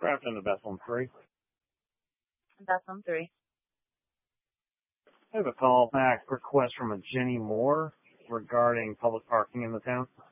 Grafton to Bethlehem 3. Bethlehem 3. I have a call back request from a Jenny Moore regarding public parking in the town.